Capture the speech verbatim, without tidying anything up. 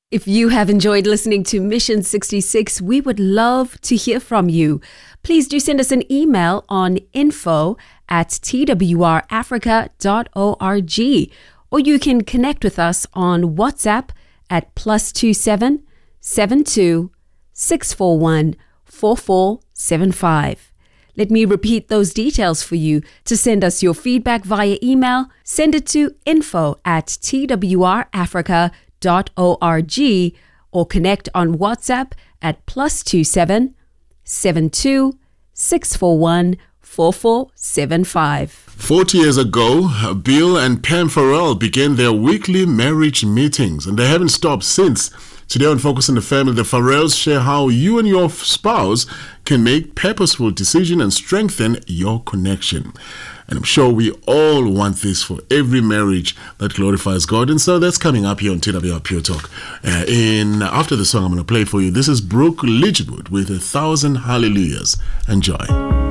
If you have enjoyed listening to Mission sixty-six, we would love to hear from you. Please do send us an email on info at t w r africa dot org, or you can connect with us on WhatsApp at plus two seven seven two six four one four four seven five. Let me repeat those details for you. To send us your feedback via email, send it to info at t w r africa dot org or connect on WhatsApp at plus two seven seven two six four one four four seven five. Forty years ago, Bill and Pam Farrell began their weekly marriage meetings, and they haven't stopped since. Today on Focus on the Family, the Farrells share how you and your spouse can make purposeful decisions and strengthen your connection. And I'm sure we all want this for every marriage that glorifies God. And so that's coming up here on T W R Pure Talk. Uh, in After the song I'm going to play for you, this is Brooke Littlewood with A Thousand Hallelujahs. Enjoy.